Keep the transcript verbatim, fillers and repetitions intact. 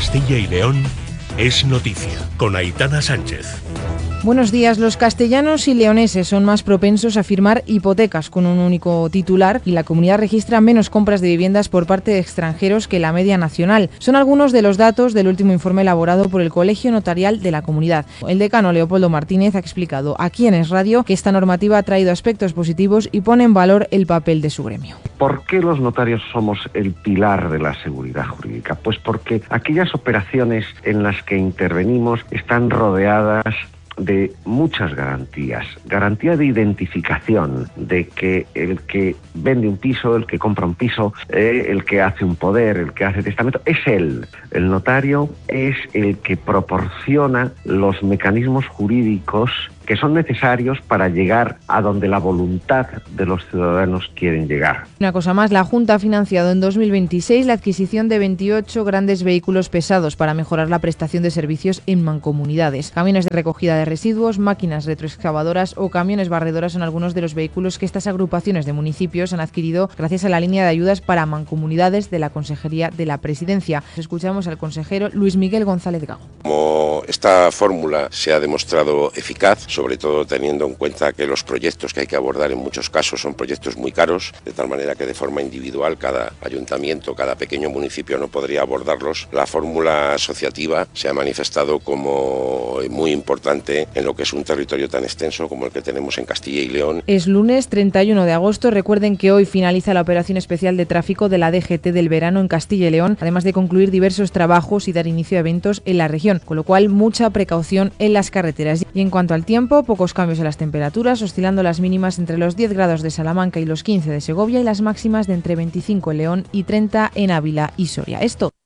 Castilla y León es noticia, con Aitana Sánchez. Buenos días. Los castellanos y leoneses son más propensos a firmar hipotecas con un único titular y la comunidad registra menos compras de viviendas por parte de extranjeros que la media nacional. Son algunos de los datos del último informe elaborado por el Colegio Notarial de la comunidad. El decano Leopoldo Martínez ha explicado aquí en Es Radio que esta normativa ha traído aspectos positivos y pone en valor el papel de su gremio. ¿Por qué los notarios somos el pilar de la seguridad jurídica? Pues porque aquellas operaciones en las que intervenimos están rodeadas de muchas garantías. Garantía de identificación, de que el que vende un piso, el que compra un piso, eh, el que hace un poder, el que hace testamento, es él. El notario es el que proporciona los mecanismos jurídicos que son necesarios para llegar a donde la voluntad de los ciudadanos quieren llegar. Una cosa más, la Junta ha financiado en dos mil veintiséis la adquisición de veintiocho grandes vehículos pesados para mejorar la prestación de servicios en mancomunidades. Camiones de recogida de residuos, máquinas retroexcavadoras o camiones barredoras son algunos de los vehículos que estas agrupaciones de municipios han adquirido gracias a la línea de ayudas para mancomunidades de la Consejería de la Presidencia. Escuchamos al consejero Luis Miguel González Gago. Como esta fórmula se ha demostrado eficaz, sobre todo teniendo en cuenta que los proyectos que hay que abordar en muchos casos son proyectos muy caros, de tal manera que de forma individual cada ayuntamiento, cada pequeño municipio no podría abordarlos. La fórmula asociativa se ha manifestado como muy importante en lo que es un territorio tan extenso como el que tenemos en Castilla y León. Es lunes treinta y uno de agosto. Recuerden que hoy finaliza la operación especial de tráfico de la D G T del verano en Castilla y León, además de concluir diversos trabajos y dar inicio a eventos en la región, con lo cual mucha precaución en las carreteras. Y en cuanto al tiempo, pocos cambios en las temperaturas, oscilando las mínimas entre los diez grados de Salamanca y los quince de Segovia y las máximas de entre veinticinco en León y treinta en Ávila y Soria. Esto